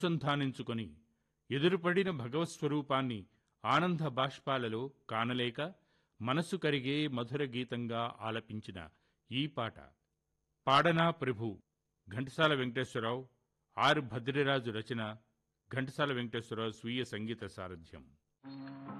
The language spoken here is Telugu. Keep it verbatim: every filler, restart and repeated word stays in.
అనుసంధానించుకొని ఎదురుపడిన భగవత్స్వరూపాన్ని ఆనంద బాష్పాలలో కానలేక మనసు కరిగే మధుర గీతంగా ఆలపించిన ఈ పాట పాడనా ప్రభు ఘంటసాల వెంకటేశ్వరరావు, ఆర్ భద్రిరాజు రచన, ఘంటసాల వెంకటేశ్వరరావు స్వీయ సంగీత సారథ్యం.